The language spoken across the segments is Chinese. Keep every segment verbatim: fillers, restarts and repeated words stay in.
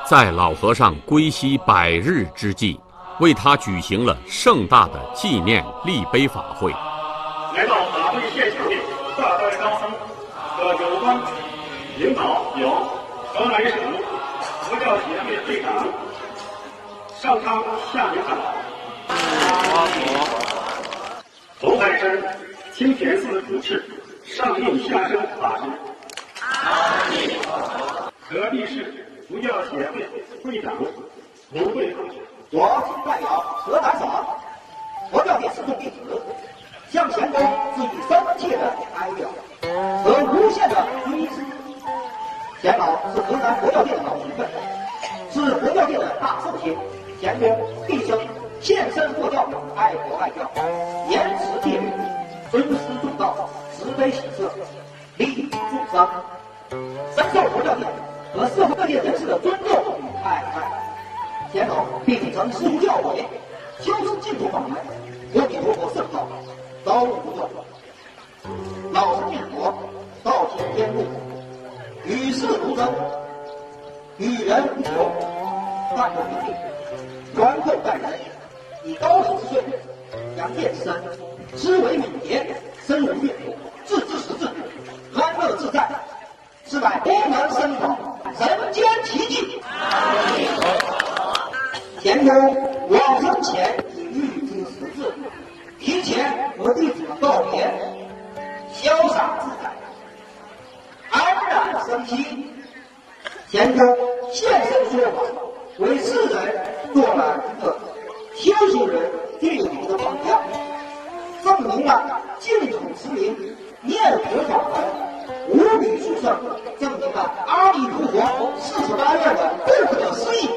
在老和尚归西百日之际，为他举行了盛大的纪念立碑法会。 来到法会现场的大代高僧和有关领导有河南省佛教协会会长上苍下明堂，头海山清田寺主持上应下生法师，河地市佛教协会会长卢慧芳， 我代表河南省佛教界师众弟子，向前公致以深切的哀悼和无限的追思。钱老是河南佛教界的老前辈，是佛教界的大寿星。钱公毕生献身佛教，爱国爱教，严持戒律，尊师重道，慈悲喜舍，利益众生，深受佛教界和社会各界人士的尊重与爱戴。钱老并继承师父教诲，修持净土法门，阿弥陀佛圣道，遭遇不断。老生念佛，道行天路，与世无争，与人无求，淡泊名利，宽厚待人，以高十岁，扬见深，思维敏捷，身无越过，自知识字，安乐自在，是乃功能深广，人间奇迹。钱公往生前已预知时至，提前和弟子们告别，潇洒自在，安然生息。钱公现身说法，为世人做了一个修行人最好的榜样，证明了净土持名、念佛法门无比殊胜，证明了阿弥陀佛四十八愿的不可思议。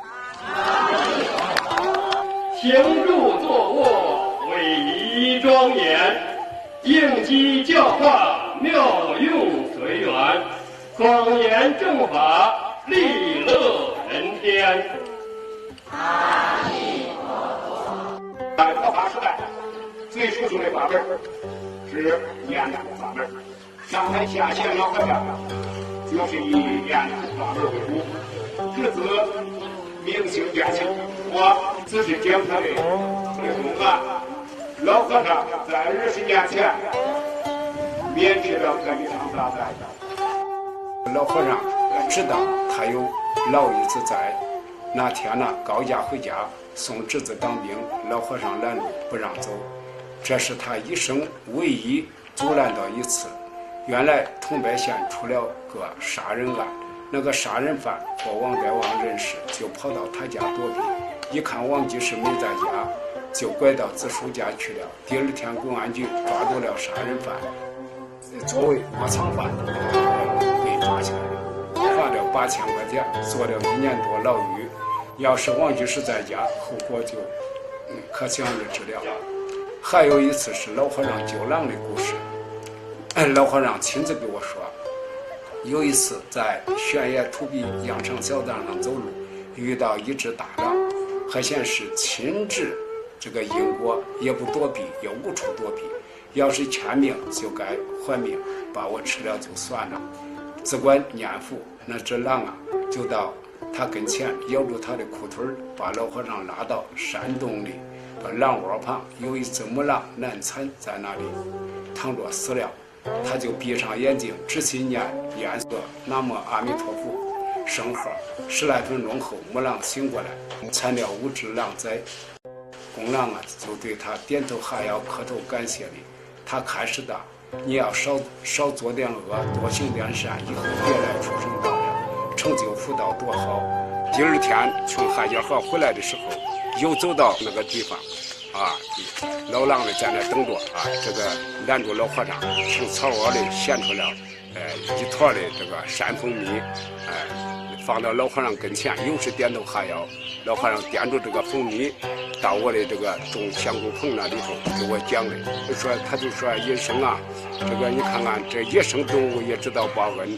行住坐卧，伟仪庄严，应机教化，妙用随缘，广言正法，利乐人天。阿弥陀佛。在佛法时代，最殊胜的法门是念佛法门。上台下线老和尚就是以念佛法门为主，至此明星见性。我只是讲他的内容啊。老和尚在二十年前免去了这一场大灾。 老和尚知道他有老一子在，那天呢高家回家送侄子当兵，老和尚拦路不让走，这是他一生唯一阻拦到一次。原来桐柏县出了个杀人案，那个杀人犯和王德旺认识，就跑到他家躲避，一看王居士没在家，就拐到子叔家去了。第二天公安局抓住了杀人犯，作为窝藏犯被抓起来了，罚了八千块钱，坐了一年多牢狱。要是王居士在家，后果就嗯可想而知了。还有一次是老和尚救狼的故事，老和尚亲自给我说，有一次在悬崖土壁羊肠小道上走路，遇到一只大狼，还显示亲治这个因果，也不躲避，也无处躲避。要是欠命就该还命，把我吃了就算了。只管念佛，那只狼啊，就到他跟前咬住他的裤腿，把老和尚拉到山洞里，把狼窝旁有一只母狼难产在那里躺着死了。他就闭上眼睛，仔细念念诵南无阿弥陀佛圣号。十来分钟后，母狼醒过来，产了五只狼崽。公狼啊，就对他点头哈腰，磕头感谢礼。他开始的，你要少少做点恶，多行点善，以后别来出生道了，成就福道多好。第二天从汉家河回来的时候，又走到那个地方。啊，老狼呢在那等着啊，这个拦住老和尚，从草窝里衔出了呃一坨的这个山蜂蜜，哎、呃，放到老和尚跟前，又是点头哈腰。老和尚掂住这个蜂蜜，到我的这个种香菇棚那里头给我讲的，就说他就说医生啊，这个你看看这野生动物也知道报恩。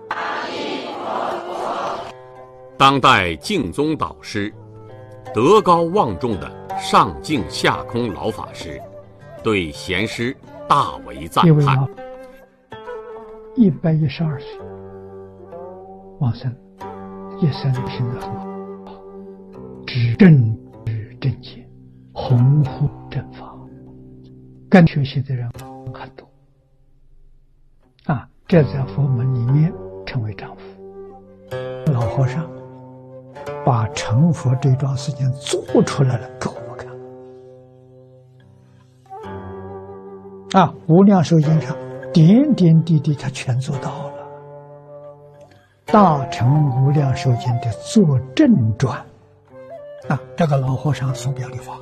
当代净宗导师，德高望重的上净下空老法师对贤师大为赞叹。 一百一十二岁往生， 一生平安好，知正知正见，弘护正法，跟学习的人很多啊，这在佛门里面称为丈夫。老和尚把成佛这桩事情做出来了给我们看啊，无量寿经上点点滴滴他全做到了。大乘无量寿经的作证传啊，这个老和尚所表的法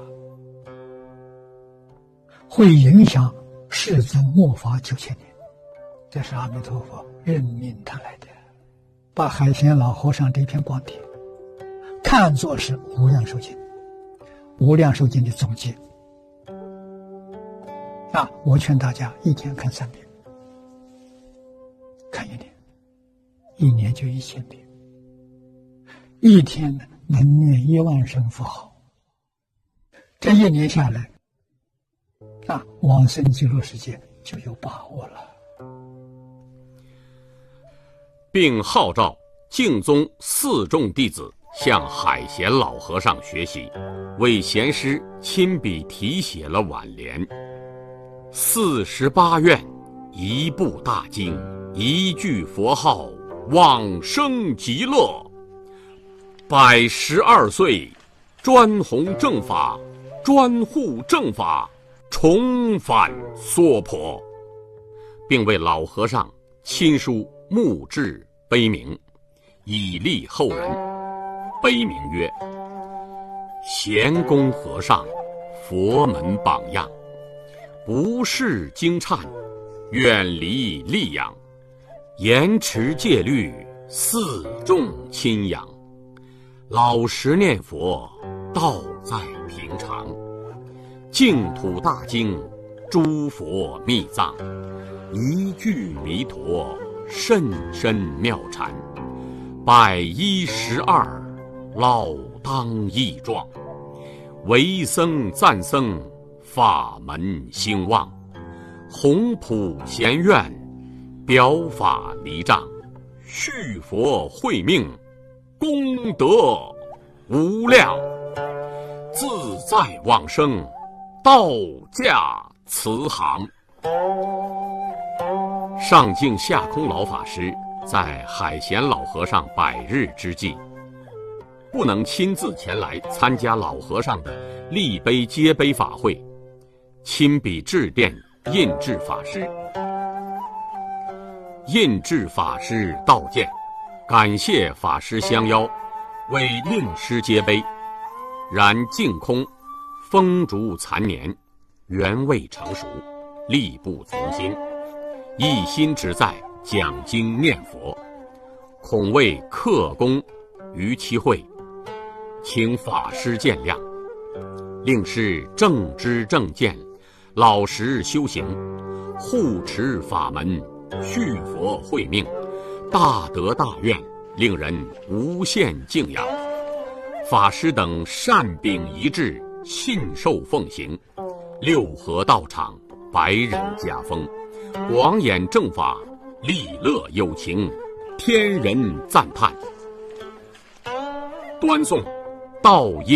会影响世尊末法九千年，这是阿弥陀佛任命他来的，把海贤老和尚这篇光碟看作是无量寿经，无量寿经的总结啊！我劝大家一天看三遍，看一年，一年就一千遍，一天能念一万声佛号，这一年下来啊，往生极乐世界就有把握了。 并号召净宗四众弟子向海贤老和尚学习，为贤师亲笔题写了挽联：四十八愿，一部大经，一句佛号，往生极乐。百十二岁，专弘正法，专护正法，重返娑婆，并为老和尚亲书墓志碑铭，以利后人。碑铭曰：贤公和尚，佛门榜样，不识经忏，远离戾养，严持戒律，四众亲仰，老实念佛，道在平常，净土大经，诸佛密藏，一句弥陀，甚深妙禅，百一十二，老当益壮，为僧赞僧，法门兴旺，弘普贤愿，表法离障，续佛慧命，功德无量，自在往生，道驾慈航。上净下空老法师在海贤老和尚百日之际，不能亲自前来参加老和尚的立碑接碑法会，亲笔致电印制法师。印制法师道见，感谢法师相邀，为令师接碑，然净空风烛残年，原未成熟，力不从心，一心只在讲经念佛，恐为克功于其会，请法师见谅。令师正知正见，老实修行，护持法门，续佛慧命，大德大愿，令人无限敬仰。法师等善秉一致，信受奉行，六合道场，百人家风，广演正法，利乐有情，天人赞叹。端诵道业